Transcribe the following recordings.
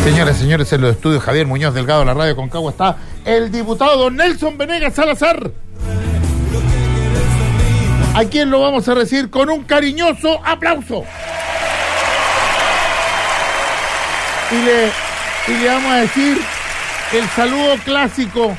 Señoras y señores, en los estudios Javier Muñoz Delgado, la radio Concagua, está el diputado don Nelson Venegas Salazar, a quien lo vamos a recibir con un cariñoso aplauso. Y le vamos a decir el saludo clásico.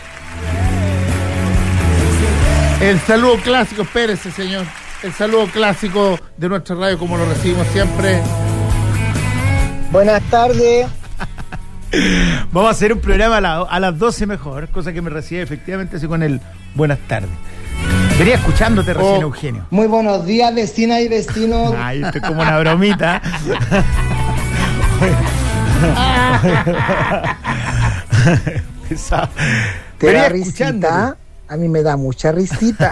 El saludo clásico, espérese, señor. El saludo clásico de nuestra radio, como lo recibimos siempre. Buenas tardes. Vamos a hacer un programa a las 12 mejor, cosa que me recibe efectivamente así con el buenas tardes. Venía escuchándote recién, Eugenio. Muy buenos días, vecinas y vecinos. Ay, esto es como una bromita. ¿Te da risita? A mí me da mucha risita.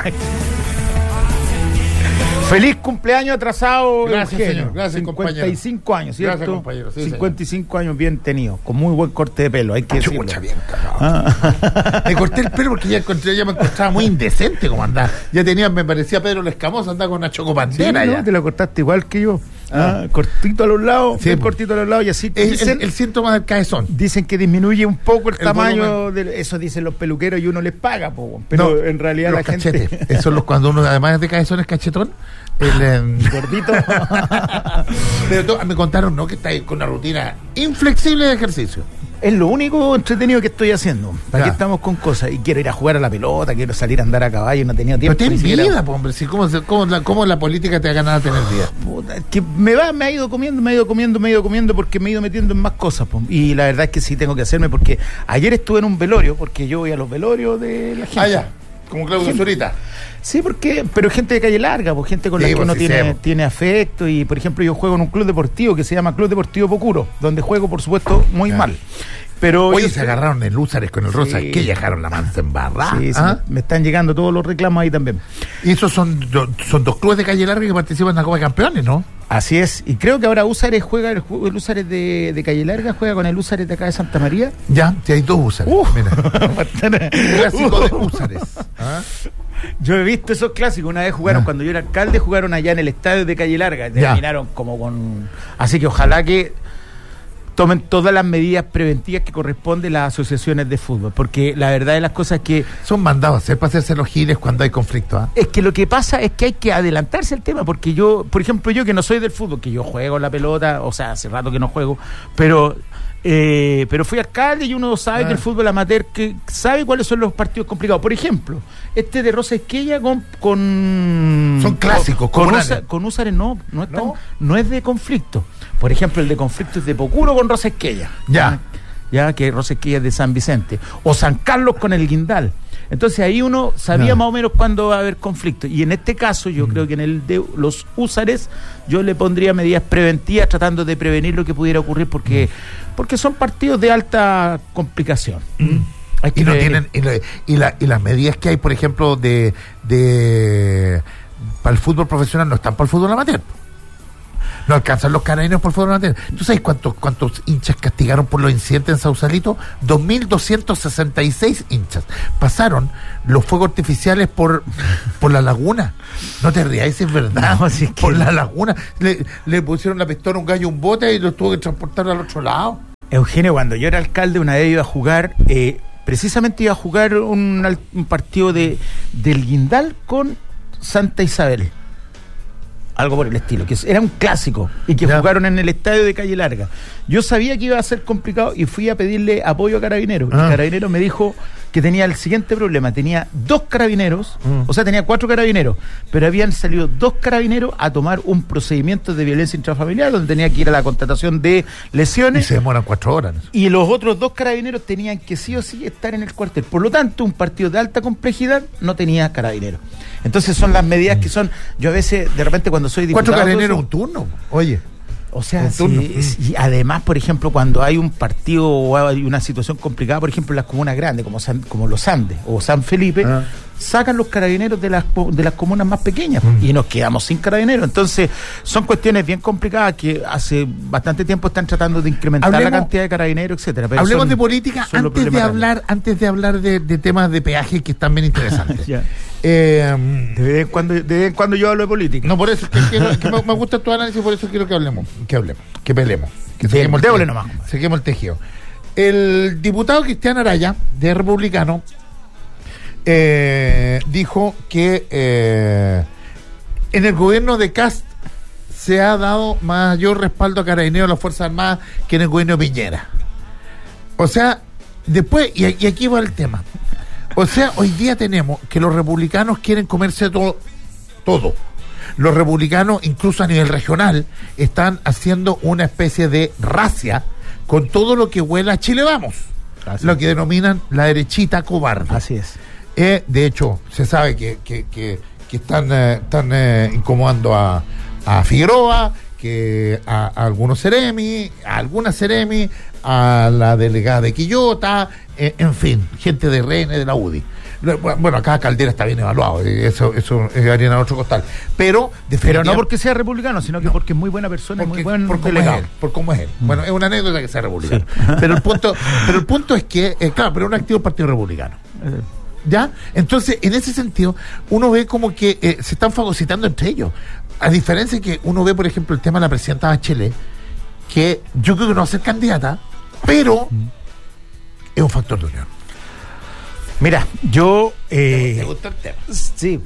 Feliz cumpleaños atrasado, gracias, Eugenio. señor. Gracias, 55 compañero. años, ¿cierto? Gracias, compañero. Sí, 55 señor. Años bien tenidos, con muy buen corte de pelo, hay que decirlo. Chucha, bien cagado. Me corté el pelo porque ya me encontraba muy indecente como andaba. Me parecía Pedro el Escamoso, andaba con una chocopantera. Sí, ya. ¿no? Te lo cortaste igual que yo. Cortito a los lados, sí, cortito a los lados y así. El síntoma del cabezón. Dicen que disminuye un poco el tamaño volumen. Eso dicen los peluqueros y uno les paga, pero no, en realidad los la cachetes. gente... Eso es cuando uno además de cabezón es cachetón. Gordito. Pero me contaron, ¿no? Que está ahí con una rutina inflexible de ejercicio. Es lo único entretenido que estoy haciendo. Aquí estamos con cosas. Y quiero ir a jugar a la pelota, quiero salir a andar a caballo, no tenía tiempo. Pero ten vida, hombre. Si ¿cómo la política te ha ganado a tener vida? Puta, que me ha ido comiendo, porque me he ido metiendo en más cosas. Y la verdad es que sí tengo que hacerme, porque ayer estuve en un velorio, porque yo voy a los velorios de la gente. Ya. Como Claudio Zurita. Sí, pero gente de calle larga, gente con la que uno tiene afecto. Y por ejemplo, yo juego en un club deportivo que se llama Club Deportivo Pocuro, donde juego, por supuesto, muy mal. Pero oye, se agarraron en Lúzares con el Rosa, que dejaron la mansa embarrada. Sí, me están llegando todos los reclamos ahí también. Y esos son dos clubes de calle larga que participan en la Copa de Campeones, ¿no? Así es, y creo que ahora Húsares juega, el Húsares de Calle Larga juega con el Húsares de acá de Santa María. Ya, hay dos Húsares. Mira. Clásico de Húsares. Yo he visto esos clásicos. Una vez jugaron, cuando yo era alcalde, jugaron allá en el estadio de Calle Larga. Terminaron como con... Así que ojalá que tomen todas las medidas preventivas que corresponden las asociaciones de fútbol, porque la verdad de las cosas es que... Son mandados a hacer para hacerse los giles cuando hay conflicto. Es que lo que pasa es que hay que adelantarse al tema, porque yo, por ejemplo, yo que no soy del fútbol, que yo juego la pelota, o sea, hace rato que no juego, pero fui alcalde y uno sabe que el fútbol amateur, que sabe cuáles son los partidos complicados. Por ejemplo, este de Rosa Esquella con son clásicos. Con Húsares no es de conflicto. Por ejemplo, el de conflicto es de Pocuro con Rosa Esquella. Ya que Rosa Esquella es de San Vicente. O San Carlos con el Guindal. Entonces ahí uno sabía más o menos cuándo va a haber conflicto. Y en este caso, yo creo que en el de los Húsares, yo le pondría medidas preventivas tratando de prevenir lo que pudiera ocurrir, porque son partidos de alta complicación. Y no tienen y las medidas que hay, por ejemplo, de para el fútbol profesional no están para el fútbol amateur. No alcanzan los carabineros por fútbol amateur. ¿Tú sabes cuántos hinchas castigaron por los incidentes en Sausalito? 2.266 hinchas. Pasaron los fuegos artificiales por la laguna. No te rías, es verdad. No, si es que por la laguna. Le pusieron la pistola a un gallo, un bote, y lo tuvo que transportar al otro lado. Eugenio, cuando yo era alcalde, una vez iba a jugar... precisamente iba a jugar un partido del Guindal con Santa Isabel. Algo por el estilo, que era un clásico y que jugaron en el estadio de Calle Larga. Yo sabía que iba a ser complicado y fui a pedirle apoyo a Carabineros. El Carabinero me dijo que tenía el siguiente problema: tenía 2 carabineros, o sea, tenía 4 carabineros, pero habían salido 2 carabineros a tomar un procedimiento de violencia intrafamiliar donde tenía que ir a la constatación de lesiones. Y se demoran 4 horas. Y los otros 2 carabineros tenían que sí o sí estar en el cuartel. Por lo tanto, un partido de alta complejidad no tenía carabineros. Entonces son las medidas que son... Yo a veces, de repente, cuando soy diputado... 4 carabineros un turno, oye. O sea, y además, por ejemplo, cuando hay un partido o hay una situación complicada, por ejemplo, en las comunas grandes, como los Andes o San Felipe, sacan los carabineros de las comunas más pequeñas y nos quedamos sin carabineros. Entonces, son cuestiones bien complicadas que hace bastante tiempo están tratando de incrementar la cantidad de carabineros, etcétera. Pero hablemos de política antes de hablar de temas de peaje que están bien interesantes. De vez en cuando yo hablo de política. No, por eso que me gusta tu análisis, por eso quiero que peleemos, que seguimos el tejido. El diputado Cristian Araya, de Republicano, dijo que en el gobierno de Kast se ha dado mayor respaldo a Carabineros a las Fuerzas Armadas que en el gobierno de Piñera. O sea, después, y aquí va el tema. O sea, hoy día tenemos que los republicanos quieren comerse todo. Los republicanos, incluso a nivel regional, están haciendo una especie de racia con todo lo que huela a Chile Vamos. Lo que denominan la derechita cobarde. Así es. De hecho, se sabe que están incomodando a Figueroa, que a algunos Ceremi, a algunas Ceremi, a la delegada de Quillota, en fin, gente de RN, de la UDI. Bueno, acá Caldera está bien evaluado, eso es arena de otro costal. Pero no porque sea republicano, sino que porque es muy buena persona y muy buen delegado. Por cómo es él. Bueno, es una anécdota que sea republicano. Sí. Pero el punto es que, claro, pero es un activo partido republicano. ¿Ya? Entonces, en ese sentido, uno ve como que se están fagocitando entre ellos. A diferencia que uno ve, por ejemplo, el tema de la presidenta Bachelet, que yo creo que no va a ser candidata, pero es un factor de unión. Mira, yo... ¿Te gusta el tema? Sí.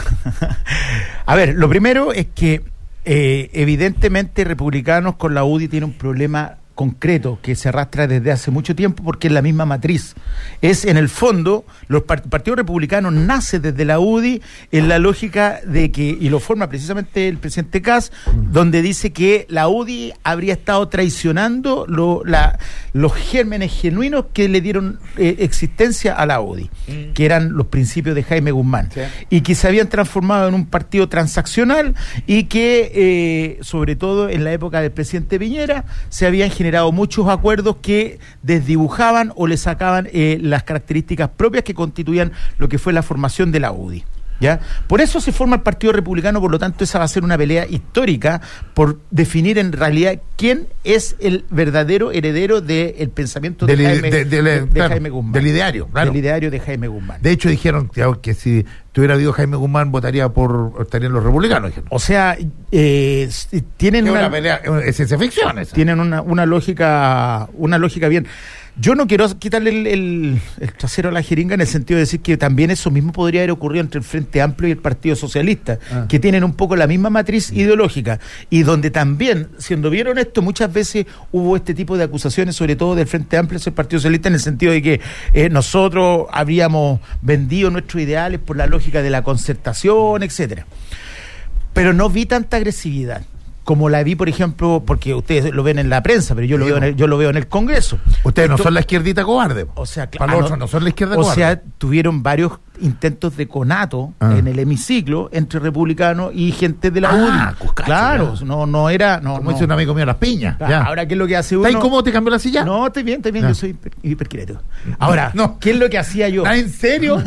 A ver, lo primero es que evidentemente republicanos con la UDI tienen un problema concreto que se arrastra desde hace mucho tiempo porque es la misma matriz. Es en el fondo, los partidos republicanos nace desde la UDI en la lógica de que, y lo forma precisamente el presidente Kast, donde dice que la UDI habría estado traicionando los gérmenes genuinos que le dieron existencia a la UDI, que eran los principios de Jaime Guzmán, sí, y que se habían transformado en un partido transaccional y que, sobre todo en la época del presidente Piñera, se habían generado muchos acuerdos que desdibujaban o le sacaban las características propias que constituían lo que fue la formación de la UDI. ¿Ya? Por eso se forma el Partido Republicano, por lo tanto esa va a ser una pelea histórica por definir en realidad quién es el verdadero heredero del pensamiento de Jaime Guzmán. Del ideario, claro. Del ideario de Jaime Guzmán. De hecho dijeron que si tuviera habido Jaime Guzmán estarían los republicanos. Dijeron. O sea, tienen una pelea, es ciencia ficción esa. Tienen una lógica bien. Yo no quiero quitarle el trasero a la jeringa en el sentido de decir que también eso mismo podría haber ocurrido entre el Frente Amplio y el Partido Socialista, que tienen un poco la misma matriz ideológica, y donde también, siendo bien honesto, muchas veces hubo este tipo de acusaciones, sobre todo del Frente Amplio hacia el Partido Socialista, en el sentido de que nosotros habríamos vendido nuestros ideales por la lógica de la concertación, etcétera. Pero no vi tanta agresividad como la vi, por ejemplo, porque ustedes lo ven en la prensa, pero yo lo veo en el Congreso. Ustedes no son la izquierdita cobarde. O sea, para los otros no son la izquierda cobarde. O sea, tuvieron varios intentos de conato en el hemiciclo entre republicanos y gente de la UDI. Cuscacho, claro, no era... Como dice un amigo mío, las piñas. Ya. Ahora, ¿qué es lo que hace uno? ¿Está incómodo? ¿Te cambió la silla? No, estoy bien, yo soy hiperquireto. Ahora, ¿qué es lo que hacía yo? ¿En serio?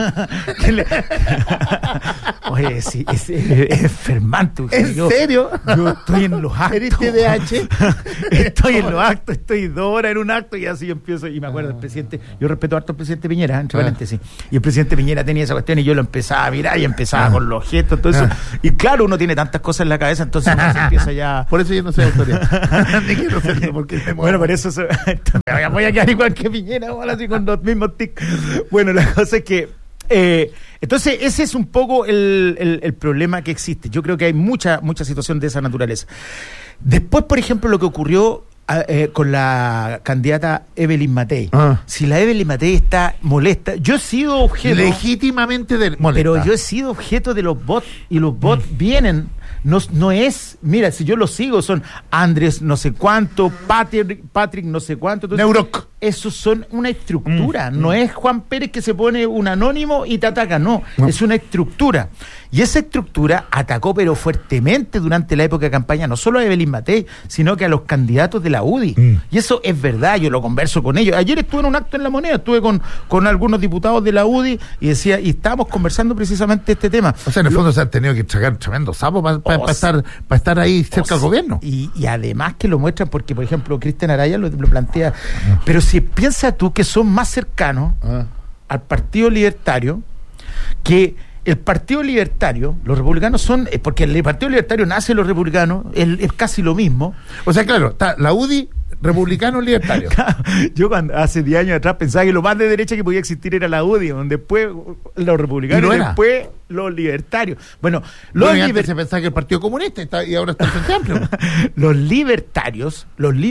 Oye, sí, es enfermante. ¿En serio? Yo estoy en los actos. ¿Eres TDAH? Estoy en los actos, estoy 2 horas en un acto y así yo empiezo, y me acuerdo del presidente, yo respeto harto al presidente Piñera, entre paréntesis, y el presidente Piñera tenía esa cuestión y yo lo empezaba a mirar y empezaba con los gestos, todo eso, y claro, uno tiene tantas cosas en la cabeza, entonces uno se empieza ya... Por eso yo no soy autoridad. Ni quiero serlo porque me muero. Bueno, por eso voy a quedar igual que Piñera, así con los mismos tics. Bueno, la cosa es que entonces ese es un poco el problema que existe. Yo creo que hay mucha situación de esa naturaleza. Después, por ejemplo, lo que ocurrió con la candidata Evelyn Matei. Si la Evelyn Matei está molesta, yo he sido objeto legítimamente molesta, pero yo he sido objeto de los bots, y los bots vienen, no es, mira, si yo los sigo, son Andrés no sé cuánto, Patrick no sé cuánto, Neuroc. esos son una estructura, no es Juan Pérez que se pone un anónimo y te ataca, no, es una estructura. Y esa estructura atacó pero fuertemente durante la época de campaña, no solo a Evelyn Matei, sino que a los candidatos de la UDI. Y eso es verdad, yo lo converso con ellos. Ayer estuve en un acto en La Moneda, estuve con algunos diputados de la UDI y estábamos conversando precisamente este tema. O sea, en el fondo se han tenido que sacar tremendo sapo para estar ahí cerca del gobierno. Y además que lo muestran porque, por ejemplo, Cristian Araya lo plantea. Pero si piensas tú que son más cercanos al Partido Libertario, que el Partido Libertario, los republicanos son, porque el Partido Libertario nace de los republicanos, es casi lo mismo. O sea, claro, está la UDI, republicanos, libertarios. Yo hace 10 años atrás pensaba que lo más de derecha que podía existir era la UDI, donde después los republicanos y después los libertarios. Bueno, antes se pensaba que el Partido Comunista y ahora está el Frente Amplio. Los libertarios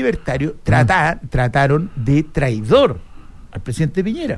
trataron de traidor al presidente Piñera.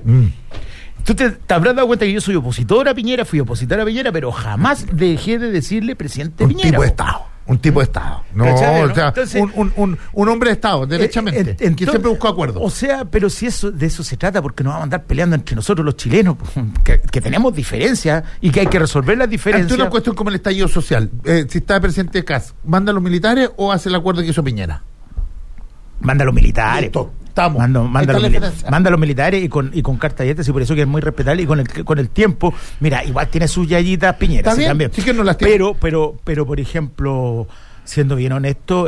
Tú te habrás dado cuenta que yo soy opositor a Piñera, fui opositor a Piñera, pero jamás dejé de decirle presidente Piñera. Un tipo de Estado. No, o sea, entonces, un hombre de Estado, derechamente, que siempre buscó acuerdos. O sea, pero si de eso se trata, porque nos vamos a andar peleando entre nosotros los chilenos, que tenemos diferencias y que hay que resolver las diferencias. Ante una cuestión como el estallido social, si está el presidente Kast, ¿manda a los militares o hace el acuerdo que hizo Piñera? Manda a los militares. Manda a los militares y con carta abierta, y por eso que es muy respetable, y con el tiempo, mira, igual tiene sus yayitas Piñera, sí, también. Sí que no las tiene. Pero por ejemplo, siendo bien honesto,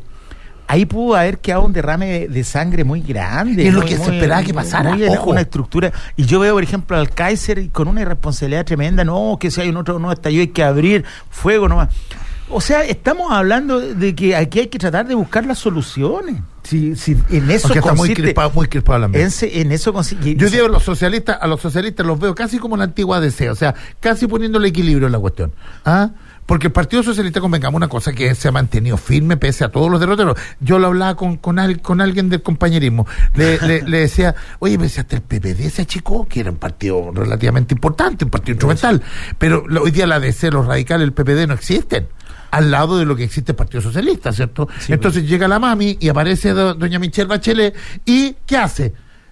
ahí pudo haber quedado un derrame de sangre muy grande. Es lo que se esperaba que pasara. Una estructura. Y yo veo, por ejemplo, al Kaiser con una irresponsabilidad tremenda. No, que si hay un otro no estallido hay que abrir fuego nomás. O sea, estamos hablando de que aquí hay que tratar de buscar las soluciones. Si en eso está muy crispado el ambiente. En eso consiste. Yo digo a los socialistas los veo casi como la antigua DC, o sea, casi poniéndole equilibrio en la cuestión. Porque el Partido Socialista, convengamos una cosa, que se ha mantenido firme pese a todos los derroteros. Yo lo hablaba con alguien del compañerismo. Le decía, oye, pero si hasta el PPD se achicó, que era un partido relativamente importante, un partido instrumental. Pero hoy día la DC, los radicales, el PPD no existen al lado de lo que existe el Partido Socialista, ¿cierto? Sí, entonces llega la mami y aparece doña Michelle Bachelet y ¿qué hace?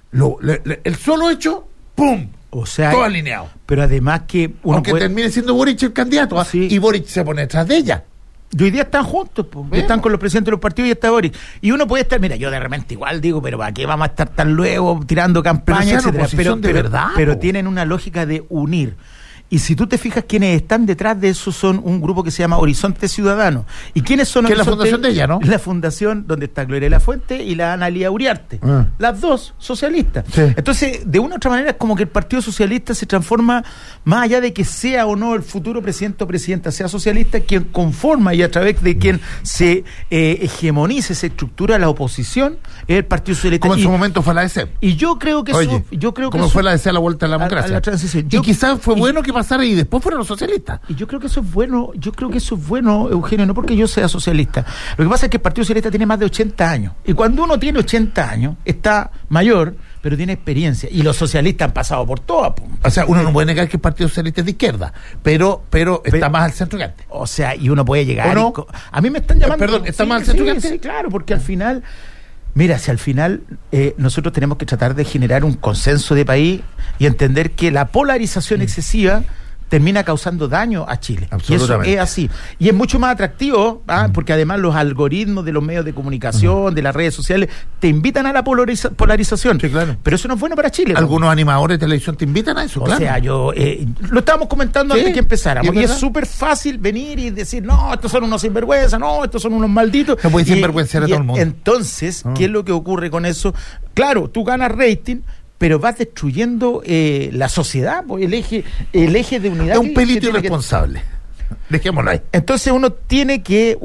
El solo hecho, ¡pum! O sea, todo alineado. Pero además que aunque termine siendo Boric el candidato, y Boric se pone detrás de ella. Y hoy día están juntos, están con los presidentes de los partidos y está Boric. Y uno puede estar, mira, yo de repente igual digo, pero ¿para qué vamos a estar tan luego tirando campañas, etcétera? Pero tienen una lógica de unir. Y si tú te fijas, quienes están detrás de eso son un grupo que se llama Horizonte Ciudadano. ¿Y quiénes son? Que es la fundación de ella, ¿no? La fundación donde está Gloria Lafuente y la Analía Uriarte. Las dos socialistas. Sí. Entonces, de una u otra manera, es como que el Partido Socialista se transforma, más allá de que sea o no el futuro presidente o presidenta sea socialista, quien conforma y a través de quien se hegemonice, se estructura la oposición, es el Partido Socialista. Como en su momento fue la DC. Y yo creo que como fue la DC a la vuelta de la democracia. A la transición. Y quizás fue bueno que pasara y después fueron los socialistas. Y yo creo que eso es bueno, Eugenio, no porque yo sea socialista. Lo que pasa es que el Partido Socialista tiene más de 80 años. Y cuando uno tiene 80 años, está mayor, pero tiene experiencia. Y los socialistas han pasado por todas. O sea, uno no puede negar que el Partido Socialista es de izquierda, pero está más al centro que antes. O sea, y uno puede llegar... ¿O no? A mí me están llamando... Perdón, ¿está más al centro que antes? Sí, claro, porque al final... Mira, si al final nosotros tenemos que tratar de generar un consenso de país y entender que la polarización excesiva termina causando daño a Chile. Y eso es así. Y es mucho más atractivo, porque además los algoritmos de los medios de comunicación, de las redes sociales, te invitan a la polarización. Sí, claro. Pero eso no es bueno para Chile. Algunos animadores de televisión te invitan a eso, claro. O sea, lo estábamos comentando antes de que empezáramos. Y es súper fácil venir y decir, no, estos son unos sinvergüenzas, no, estos son unos malditos. No puedes sinvergüenzar a todo el mundo. Entonces, ¿qué es lo que ocurre con eso? Claro, tú ganas rating, pero vas destruyendo la sociedad, el eje de unidad. Es un pelito irresponsable. Dejémoslo ahí. Entonces uno tiene que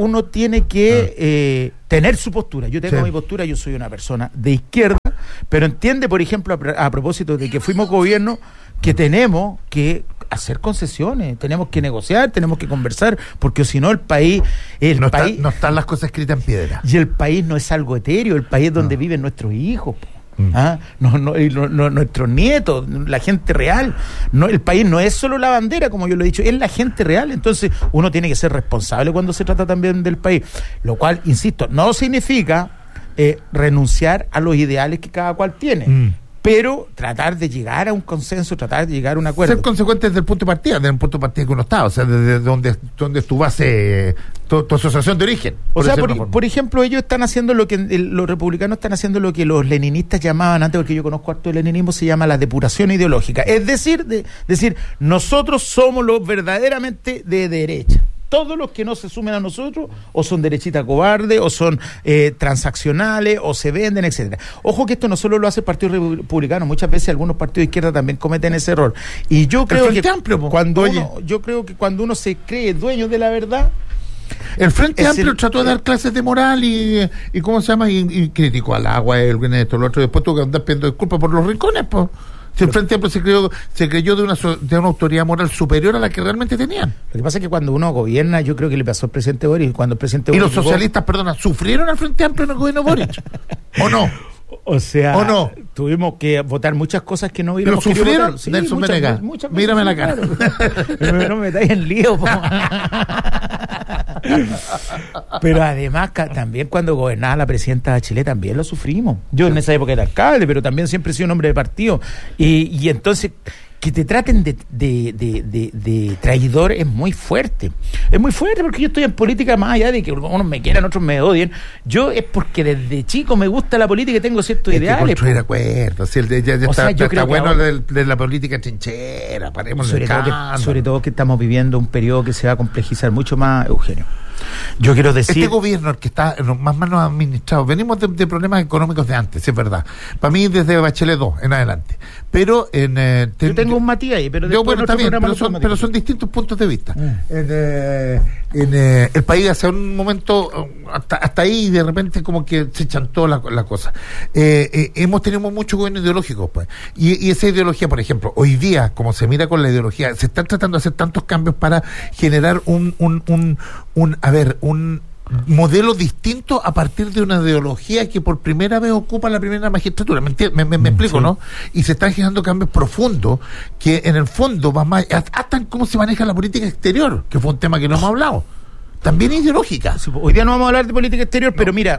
tener su postura. Yo tengo mi postura, yo soy una persona de izquierda, pero entiende, por ejemplo, a propósito de que fuimos gobierno, que tenemos que hacer concesiones, tenemos que negociar, tenemos que conversar, porque si no el país... No están las cosas escritas en piedra. Y el país no es algo etéreo, el país es donde viven nuestros hijos, nuestros nietos, la gente real. El país no es solo la bandera, como yo lo he dicho, es la gente real. Entonces uno tiene que ser responsable cuando se trata también del país, lo cual, insisto, no significa renunciar a los ideales que cada cual tiene. Pero tratar de llegar a un consenso, tratar de llegar a un acuerdo. Ser consecuente desde el punto de partida, que uno está, o sea, desde donde es tu base, tu asociación de origen. O sea, por ejemplo, ellos están haciendo lo que los republicanos están haciendo lo que los leninistas llamaban antes, porque yo conozco harto del leninismo, se llama la depuración ideológica. Es decir, nosotros somos los verdaderamente de derecha. Todos los que no se sumen a nosotros o son derechitas cobardes o son transaccionales o se venden, etcétera. Ojo que esto no solo lo hace el Partido Republicano, muchas veces algunos partidos de izquierda también cometen ese error. Y yo creo que cuando uno se cree dueño de la verdad, el Frente Amplio trató de dar clases de moral y ¿cómo se llama? Y criticó al agua, esto, lo otro, después tuvo que andar pidiendo disculpas por los rincones, pues. Si el Frente Amplio se creyó de una autoridad moral superior a la que realmente tenían. Lo que pasa es que cuando uno gobierna, yo creo que le pasó al presidente Boric, cuando el presidente Boric... Y los socialistas, ¿sufrieron al Frente Amplio en el gobierno Boric? ¿O no? O sea, tuvimos que votar muchas cosas que no hubiéramos querido votar. ¿Lo sufrieron? Sí, Nelson Venegas, mírame la cara. Claro. No me metáis en lío. Pero además, también cuando gobernaba la presidenta de Chile, también lo sufrimos. Yo en esa época era alcalde, pero también siempre he sido un hombre de partido. Y entonces... que te traten de traidor es muy fuerte. Es muy fuerte porque yo estoy en política más allá de que unos me quieran, otros me odien. Yo es porque desde chico me gusta la política y tengo ciertos ideales. Que construir acuerdos. Ya está bueno ahora, de la política trinchera. Paremos sobre todo que estamos viviendo un periodo que se va a complejizar mucho más, Eugenio. Yo quiero decir... Este gobierno, el que está más manos administrado, venimos de problemas económicos de antes, es verdad. Para mí, desde Bachelet 2 en adelante. Pero yo tengo un matiz ahí, pero después pero son distintos puntos de vista. El país hace un momento hasta ahí de repente como que se chantó la cosa. Hemos tenido muchos gobiernos ideológicos, pues. Y esa ideología, por ejemplo, hoy día, como se mira con la ideología, se están tratando de hacer tantos cambios para generar un modelo distinto a partir de una ideología que por primera vez ocupa la primera magistratura. ¿Me explico, sí? ¿No? Y se están generando cambios profundos que en el fondo va más hasta en cómo se maneja la política exterior, que fue un tema que no hemos hablado. También ideológica. Hoy día no vamos a hablar de política exterior, pero mira.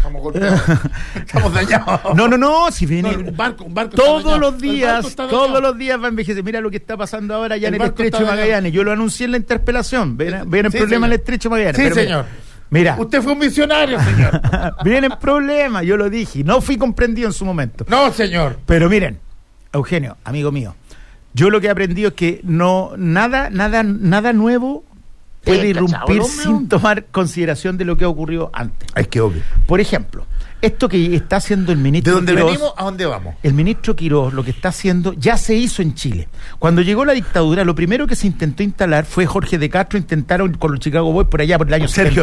Estamos dañados. No, si viene un barco todos los días va a envejecer. Mira lo que está pasando ahora allá en el Estrecho de Magallanes. Yo lo anuncié en la interpelación. Viene el problema en el Estrecho de Magallanes. Sí, pero señor. Mira. Usted fue un visionario, señor. Vienen problemas, yo lo dije. No fui comprendido en su momento. No, señor. Pero miren, Eugenio, amigo mío, yo lo que he aprendido es que nada nuevo puede irrumpir sin tomar consideración de lo que ha ocurrido antes. Es que obvio. Por ejemplo, esto que está haciendo el ministro Quirós... ¿De dónde Quirós, venimos a dónde vamos? El ministro Quirós lo que está haciendo ya se hizo en Chile. Cuando llegó la dictadura, lo primero que se intentó instalar fue Jorge de Castro, intentaron con los Chicago Boys por allá por el año Sergio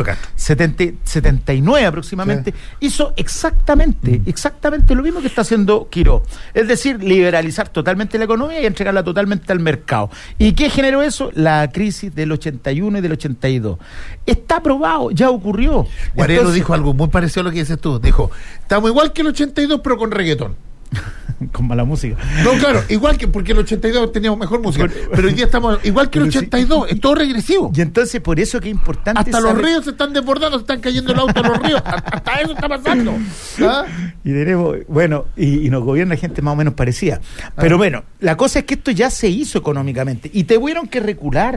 79 aproximadamente, sí. Hizo exactamente lo mismo que está haciendo Quirós. Es decir, liberalizar totalmente la economía y entregarla totalmente al mercado. ¿Y qué generó eso? La crisis del 81 y del 82. Está probado, ya ocurrió. Guarelo dijo algo muy parecido a lo que dices tú. Dijo, estamos igual que el 82 pero con reggaetón. Con mala música. No, claro, igual que porque el 82 teníamos mejor música, pero hoy día estamos igual que el 82, es todo regresivo. Y entonces por eso que es importante hasta los ríos se están desbordando, se están cayendo el auto a los ríos, hasta eso está pasando. ¿Ah? Y tenemos, y nos gobierna gente más o menos parecida. Pero bueno, la cosa es que esto ya se hizo económicamente y tuvieron que recular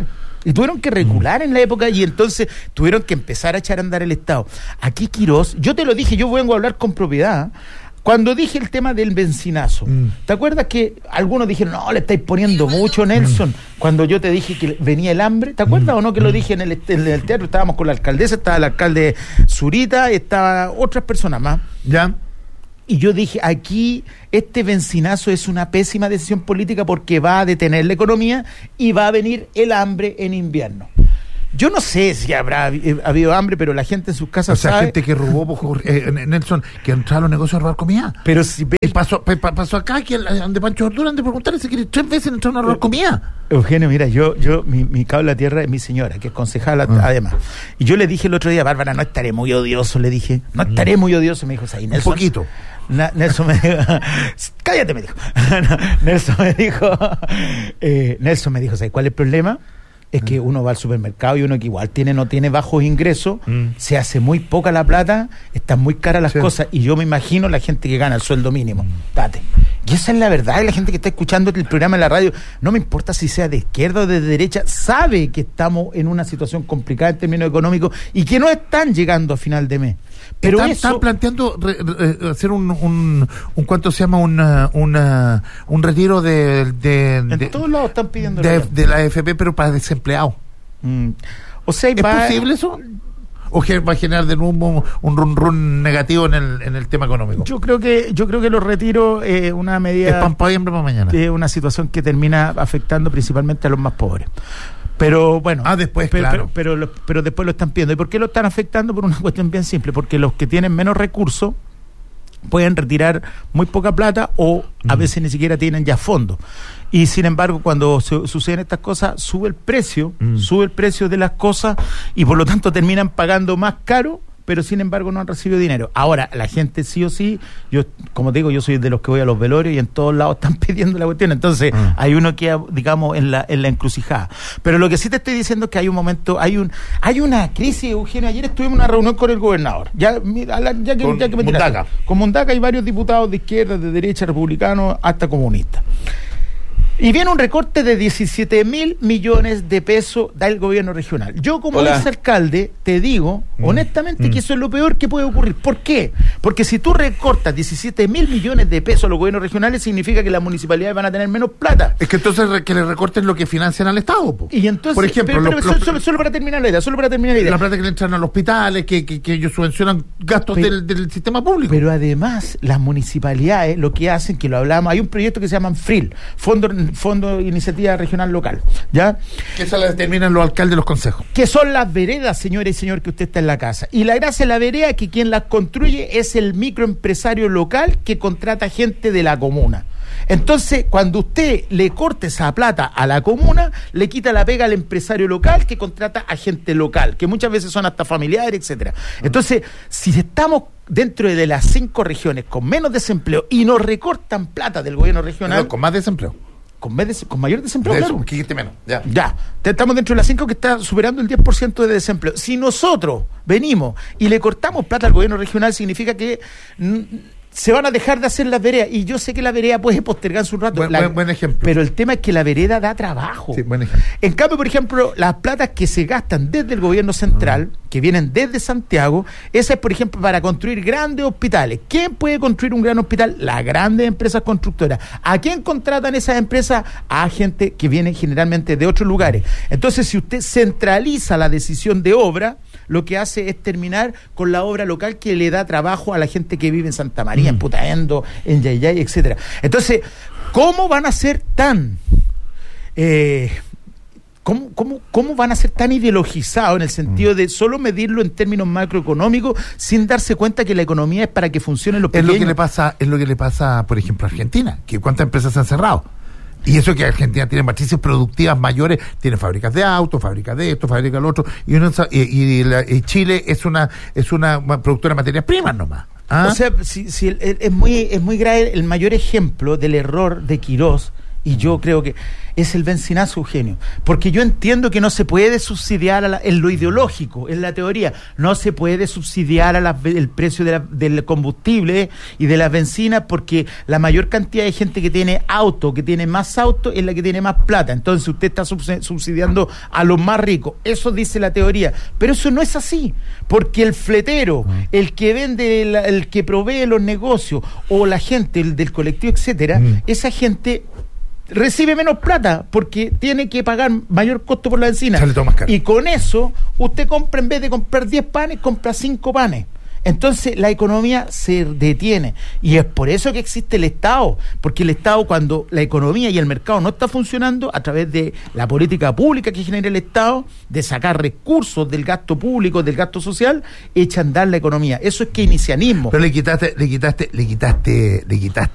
en la época y entonces tuvieron que empezar a echar a andar el Estado. Aquí Quirós, yo te lo dije, yo vengo a hablar con propiedad. Cuando dije el tema del bencinazo, ¿te acuerdas que algunos dijeron, no, le estáis poniendo mucho, Nelson? Cuando yo te dije que venía el hambre, ¿te acuerdas o no que lo dije en el teatro? Estábamos con la alcaldesa, estaba el alcalde Zurita, estaban otras personas más. Ya. Y yo dije, aquí este bencinazo es una pésima decisión política porque va a detener la economía y va a venir el hambre en invierno. Yo no sé si habrá habido hambre, pero la gente en sus casas sabe... gente que robó, Nelson, que entraba a los negocios a robar comida. Pero si pasó acá, que de Pancho Ordura, de preguntarle si quiere 3 veces entrar a robar comida. Eugenio, mira, mi cable a tierra es mi señora, que es concejala además. Y yo le dije el otro día, Bárbara, no estaré muy odioso, le dije. No estaré muy odioso, me dijo, ¿sabes, Nelson? Un poquito. Nelson me dijo, cállate, me dijo. Nelson me dijo, ¿sabes cuál es el problema? es que uno va al supermercado y uno que igual no tiene bajos ingresos, se hace muy poca la plata, están muy caras las cosas, y yo me imagino la gente que gana el sueldo mínimo. Date. Y esa es la verdad, y la gente que está escuchando el programa en la radio, no me importa si sea de izquierda o de derecha, sabe que estamos en una situación complicada en términos económicos y que no están llegando a final de mes. Pero están planteando hacer un ¿cuánto se llama? Un retiro en todos lados están pidiendo de la AFP, pero para desempleados. O sea, ¿es posible eso? ¿O que va a generar de nuevo un run negativo en el tema económico? Yo creo que los retiros una medida... Es pan para hoy, hambre para mañana. Es una situación que termina afectando principalmente a los más pobres. Pero bueno, después, pero después lo están pidiendo. ¿Y por qué lo están afectando? Por una cuestión bien simple, porque los que tienen menos recursos pueden retirar muy poca plata o a veces ni siquiera tienen ya fondos. Y sin embargo, cuando suceden estas cosas, sube el precio de las cosas y por lo tanto terminan pagando más caro, pero sin embargo no han recibido dinero. Ahora, la gente sí o sí, yo, como te digo, yo soy de los que voy a los velorios y en todos lados están pidiendo la cuestión, entonces hay uno que, digamos, en la encrucijada. Pero lo que sí te estoy diciendo es que hay un momento, hay una crisis, Eugenio. Ayer estuvimos en una reunión con el gobernador, con Mundaca y varios diputados de izquierda, de derecha, republicanos, hasta comunistas. Y viene un recorte de 17.000 millones de pesos del gobierno regional. Yo como exalcalde te digo, honestamente, que eso es lo peor que puede ocurrir. ¿Por qué? Porque si tú recortas 17.000 millones de pesos a los gobiernos regionales, significa que las municipalidades van a tener menos plata. Es que entonces que le recorten lo que financian al Estado, po. Y entonces, por ejemplo, solo para terminar la idea, la plata que le entran a los hospitales, que ellos subvencionan gastos del sistema público. Pero además, las municipalidades lo que hacen, que lo hablamos, hay un proyecto que se llama FRIL, Fondo de Iniciativa Regional Local, ¿ya? Que eso la determinan los alcaldes de los consejos. Que son las veredas, señora y señor, que usted está en la casa. Y la gracia de la vereda es que quien las construye es el microempresario local que contrata gente de la comuna. Entonces, cuando usted le corte esa plata a la comuna, le quita la pega al empresario local que contrata a gente local, que muchas veces son hasta familiares, etcétera. Entonces, si estamos dentro de las 5 regiones con menos desempleo y nos recortan plata del gobierno regional... Pero con más desempleo. Con mayor desempleo, de claro. Eso, que dijiste menos. Ya. Estamos dentro de las 5 que está superando el 10% de desempleo. Si nosotros venimos y le cortamos plata al gobierno regional, significa que se van a dejar de hacer las veredas. Y yo sé que la vereda puede postergarse un rato. Buen ejemplo. Pero el tema es que la vereda da trabajo. Sí, buen ejemplo. En cambio, por ejemplo, las platas que se gastan desde el gobierno central, que vienen desde Santiago, esa es, por ejemplo, para construir grandes hospitales. ¿Quién puede construir un gran hospital? Las grandes empresas constructoras. ¿A quién contratan esas empresas? A gente que viene generalmente de otros lugares. Entonces, si usted centraliza la decisión de obra, lo que hace es terminar con la obra local que le da trabajo a la gente que vive en Santa María, en Putaendo, en Yayay, etcétera. Entonces, ¿cómo van a ser tan... ¿Cómo van a ser tan ideologizados en el sentido de solo medirlo en términos macroeconómicos sin darse cuenta que la economía es para que funcionen los pequeños? Es lo que le pasa, por ejemplo, a Argentina, que cuántas empresas se han cerrado. Y eso que Argentina tiene matrices productivas mayores, tiene fábricas de autos, fábricas de esto, fábricas de lo otro, y Chile es una productora de materias primas nomás. O sea, es muy grave. El mayor ejemplo del error de Quirós, y yo creo que es el bencinazo, Eugenio, porque yo entiendo que no se puede subsidiar en lo ideológico, en la teoría, no se puede subsidiar el precio del combustible y de las bencinas, porque la mayor cantidad de gente que tiene auto, que tiene más auto, es la que tiene más plata. Entonces usted está subsidiando a los más ricos, eso dice la teoría, pero eso no es así, porque el fletero, el que vende, el que provee los negocios, o la gente del colectivo, etcétera, esa gente recibe menos plata porque tiene que pagar mayor costo por la benzina. Y con eso, usted compra, en vez de comprar 10 panes, compra 5 panes. Entonces la economía se detiene, y es por eso que existe el Estado, porque el Estado, cuando la economía y el mercado no está funcionando, a través de la política pública que genera el Estado, de sacar recursos del gasto público, del gasto social, echa a andar la economía. Eso es keynesianismo. Pero le quitaste